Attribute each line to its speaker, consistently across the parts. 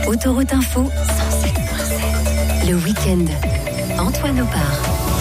Speaker 1: Autoroute Info 107.7. Le week-end, Antoine Opar.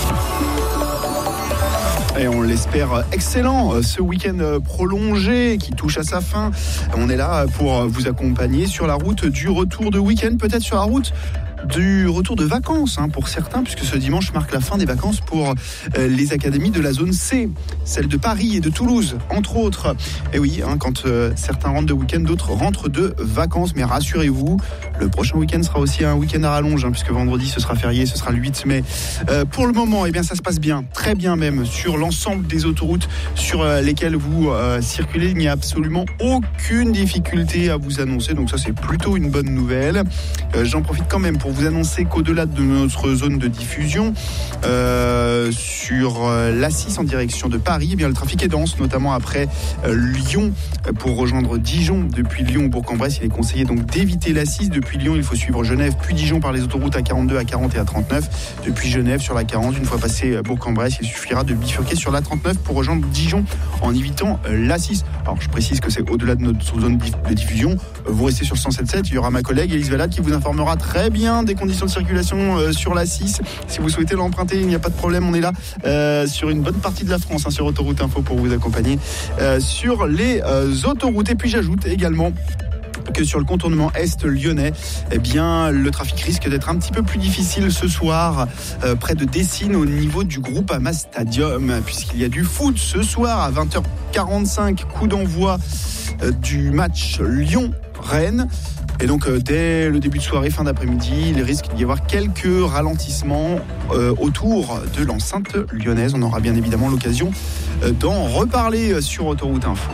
Speaker 2: Et on l'espère excellent, ce week-end prolongé qui touche à sa fin. On est là pour vous accompagner sur la route du retour de week-end, peut-être sur la route du retour de vacances pour certains, puisque ce dimanche marque la fin des vacances pour les académies de la zone C, celles de Paris et de Toulouse, entre autres. Et oui, quand certains rentrent de week-end, d'autres rentrent de vacances. Mais rassurez-vous, le prochain week-end sera aussi un week-end à rallonge, puisque vendredi ce sera férié, ce sera le 8 mai. Pour le moment, ça se passe bien, très bien même, sur l'ensemble des autoroutes sur lesquelles vous circulez. Il n'y a absolument aucune difficulté à vous annoncer, donc ça c'est plutôt une bonne nouvelle. J'en profite quand même pour vous annoncer qu'au-delà de notre zone de diffusion, sur l'A6 en direction de Paris, le trafic est dense, notamment après Lyon pour rejoindre Dijon. Depuis Lyon au Bourg-en-Bresse, il est conseillé donc d'éviter l'A6. Depuis Lyon, il faut suivre Genève puis Dijon par les autoroutes A42, A40 et A39. Depuis Genève sur la 40, une fois passé Bourg-en-Bresse, il suffira de bifurquer sur l'A39 pour rejoindre Dijon en évitant l'A6. Alors je précise que c'est au-delà de notre zone de diffusion. Vous restez sur 107.7, il y aura ma collègue Élise Valade qui vous informera très bien des conditions de circulation sur l'A6. Si vous souhaitez l'emprunter, il n'y a pas de problème, on est là sur une bonne partie de la France, sur Autoroute Info pour vous accompagner sur les autoroutes. Et puis j'ajoute également que sur le contournement est lyonnais, le trafic risque d'être un petit peu plus difficile ce soir près de Dessines au niveau du Groupama Stadium, puisqu'il y a du foot ce soir à 20h45, coup d'envoi du match Lyon-Rennes. Et donc dès le début de soirée, fin d'après-midi, il risque d'y avoir quelques ralentissements autour de l'enceinte lyonnaise. On aura bien évidemment l'occasion d'en reparler sur Autoroute Info.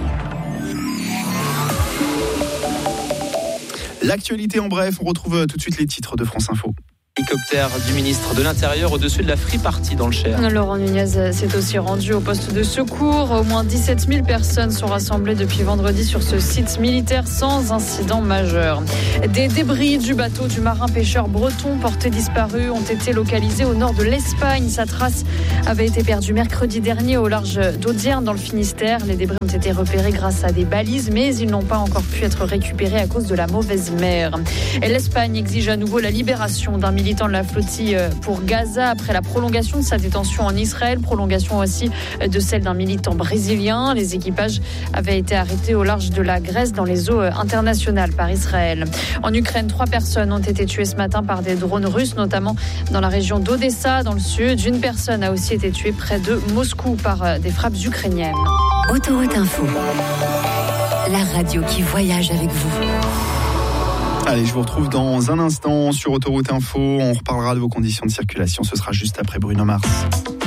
Speaker 2: L'actualité en bref, on retrouve tout de suite les titres de France Info.
Speaker 3: Hélicoptère du ministre de l'Intérieur au-dessus de la Free Party dans le Cher.
Speaker 4: Laurent Nunez s'est aussi rendu au poste de secours. Au moins 17 000 personnes sont rassemblées depuis vendredi sur ce site militaire sans incident majeur. Des débris du bateau du marin pêcheur breton porté disparu ont été localisés au nord de l'Espagne. Sa trace avait été perdue mercredi dernier au large d'Audierne dans le Finistère. Les débris ont été repérés grâce à des balises, mais ils n'ont pas encore pu être récupérés à cause de la mauvaise mer. Et l'Espagne exige à nouveau la libération d'un militant de la flottille pour Gaza après la prolongation de sa détention en Israël, prolongation aussi de celle d'un militant brésilien. Les équipages avaient été arrêtés au large de la Grèce dans les eaux internationales par Israël. En Ukraine, 3 personnes ont été tuées ce matin par des drones russes, notamment dans la région d'Odessa, dans le sud. Une personne a aussi été tuée près de Moscou par des frappes ukrainiennes.
Speaker 1: Autoroute Info, la radio qui voyage avec vous.
Speaker 2: Allez, je vous retrouve dans un instant sur Autoroute Info. On reparlera de vos conditions de circulation. Ce sera juste après Bruno Mars.